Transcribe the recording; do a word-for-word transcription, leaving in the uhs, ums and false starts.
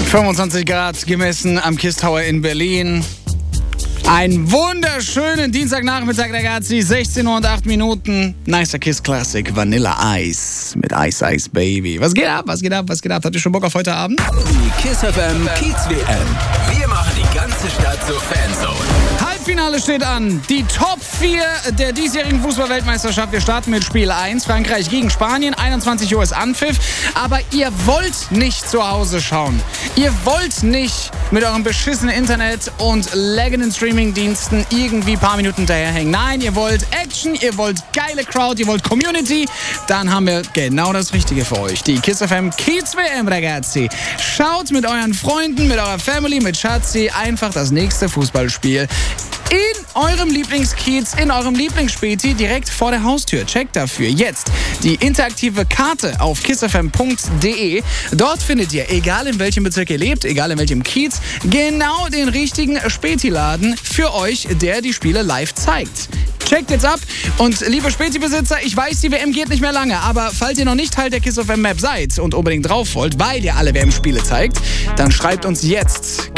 fünfundzwanzig Grad gemessen am KISS Tower in Berlin. Einen wunderschönen Dienstagnachmittag, ragazzi. sechzehn Uhr und acht Minuten. Nicer Kiss Classic Vanilla Ice mit Ice Ice Baby. Was geht ab? Was geht ab? Was geht ab? Habt ihr schon Bock auf heute Abend? Die KISS F M Kiez W M. Wir machen die ganze Stadt zur Fanzone. Halbfinale steht an. Die Top vier der diesjährigen Fußball-Weltmeisterschaft. Wir starten mit Spiel eins. Frankreich gegen Spanien. einundzwanzig Uhr ist Anpfiff. Aber ihr wollt nicht zu Hause schauen. Ihr wollt nicht mit eurem beschissenen Internet und laggenden Streaming-Diensten irgendwie ein paar Minuten hinterherhängen. Nein, ihr wollt Action, ihr wollt geile Crowd, ihr wollt Community. Dann haben wir genau das Richtige für euch. Die KISS F M Kiez W M, ragazzi. Schaut mit euren Freunden, mit eurer Family, mit Schatzi einfach das nächste Fußballspiel in eurem Lieblingskiez, in eurem Lieblingsspäti direkt vor der Haustür. Checkt dafür jetzt die interaktive Karte auf kiss f m punkt d e. Dort findet ihr, egal in welchem Bezirk ihr lebt, egal in welchem Kiez, genau den richtigen Spätiladen für euch, der die Spiele live zeigt. Checkt jetzt ab und liebe Späti-Besitzer, ich weiß, die W M geht nicht mehr lange, aber falls ihr noch nicht Teil der KISS F M Map seid und unbedingt drauf wollt, weil ihr alle W M-Spiele zeigt, dann schreibt uns jetzt